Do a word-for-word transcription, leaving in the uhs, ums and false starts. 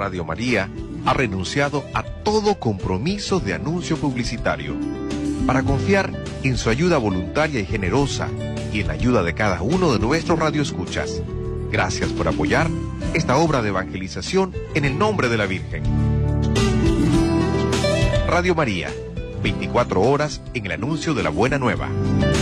Radio María ha renunciado a todo compromiso de anuncio publicitario para confiar en su ayuda voluntaria y generosa y en la ayuda de cada uno de nuestros radioescuchas. Gracias por apoyar esta obra de evangelización en el nombre de la Virgen. Radio María, veinticuatro horas en el anuncio de la buena nueva.